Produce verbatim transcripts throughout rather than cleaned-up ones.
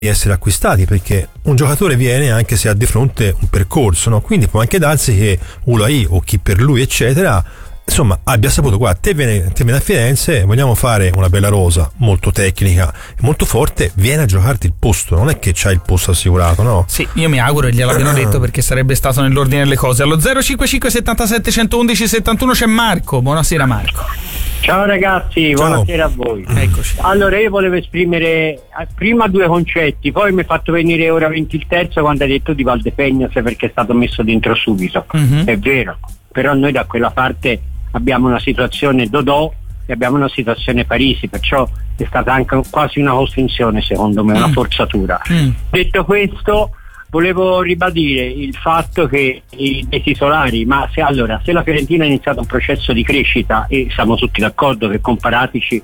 essere acquistati, perché un giocatore viene anche se ha di fronte un percorso, no? Quindi può anche darsi che U L A I o chi per lui eccetera, insomma, abbia saputo, guarda, te viene, te viene a Firenze, vogliamo fare una bella rosa molto tecnica e molto forte, viene a giocarti il posto, non è che c'hai il posto assicurato, no? Sì, io mi auguro che gliel'abbiano detto, perché sarebbe stato nell'ordine delle cose. Allo zero cinque cinque settantasette centoudici settantuno c'è Marco. Buonasera Marco. Ciao ragazzi, Ciao. Buonasera a voi. Eccoci. Allora io volevo esprimere prima due concetti, poi mi è fatto venire ora venti il terzo quando hai detto di Valdepegnas, perché è stato messo dentro subito. Mm-hmm. È vero, però noi da quella parte abbiamo una situazione Dodò e abbiamo una situazione Parisi, perciò è stata anche quasi una costrizione, secondo me, una Mm. forzatura. Mm. Detto questo, volevo ribadire il fatto che i, i titolari, ma se allora se la Fiorentina ha iniziato un processo di crescita, e siamo tutti d'accordo che con Paratici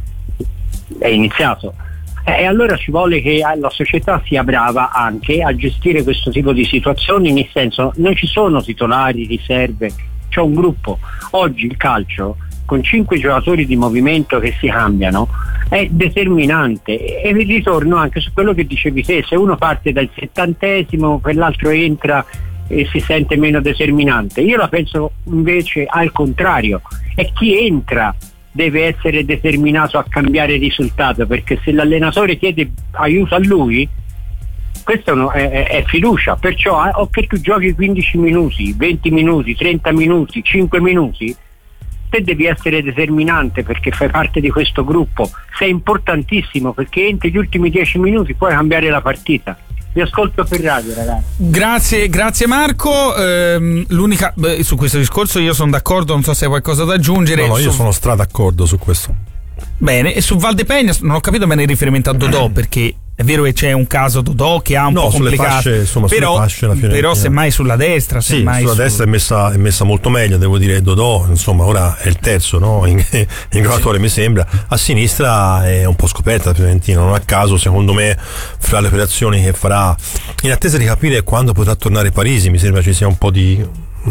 è iniziato, e eh, allora ci vuole che la società sia brava anche a gestire questo tipo di situazioni, nel senso, non ci sono titolari, riserve, c'è un gruppo. Oggi il calcio con cinque giocatori di movimento che si cambiano è determinante, e vi ritorno anche su quello che dicevi te: se uno parte dal settantesimo, quell'altro entra e si sente meno determinante. Io la penso invece al contrario, è chi entra deve essere determinato a cambiare il risultato, perché se l'allenatore chiede aiuto a lui, questo è, è, è fiducia. Perciò o che tu giochi quindici minuti, venti minuti, trenta minuti, cinque minuti, te devi essere determinante, perché fai parte di questo gruppo, sei importantissimo, perché entri gli ultimi dieci minuti puoi cambiare la partita. Vi ascolto per radio, ragazzi. Grazie, grazie Marco. Ehm, l'unica beh, su questo discorso io sono d'accordo, non so se hai qualcosa da aggiungere. No, no, io su... sono stra d'accordo su questo. Bene, e su Valdepegnas non ho capito bene il riferimento a Dodò, perché è vero che c'è un caso Dodò che ha un No, po' sulle complicato, fasce, insomma, sulle però, fasce la Fiorentina. però semmai sulla destra, Sì, semmai sulla su... destra è messa, è messa molto meglio, devo dire. Dodò, insomma, ora è il terzo, no? in, in giocatore, mi sembra. A sinistra è un po' scoperta la Fiorentina, non a caso, secondo me, fra le operazioni che farà, in attesa di capire quando potrà tornare Parisi, mi sembra ci sia un po' di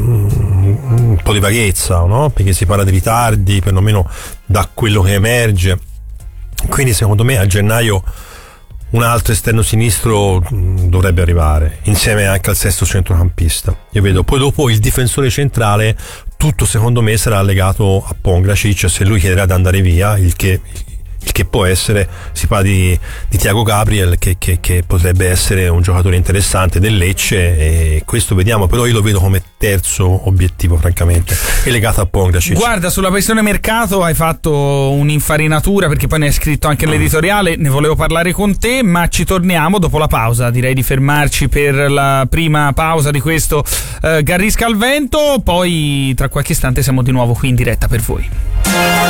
un po' di vaghezza, no? Perché si parla di ritardi, perlomeno da quello che emerge. Quindi secondo me a gennaio un altro esterno sinistro mh, dovrebbe arrivare, insieme anche al sesto centrocampista. Io vedo poi dopo il difensore centrale, tutto secondo me sarà legato a Pongracic, se lui chiederà di andare via, il che, il che può essere, si parla di, di Thiago Gabriel che, che, che potrebbe essere un giocatore interessante del Lecce, e questo vediamo, però io lo vedo come terzo obiettivo francamente, è legato a Pongracic. Guarda, sulla questione mercato hai fatto un'infarinatura, perché poi ne hai scritto anche nell'editoriale, ne volevo parlare con te, ma ci torniamo dopo la pausa. Direi di fermarci per la prima pausa di questo eh, Garrisca al vento, poi tra qualche istante siamo di nuovo qui in diretta per voi.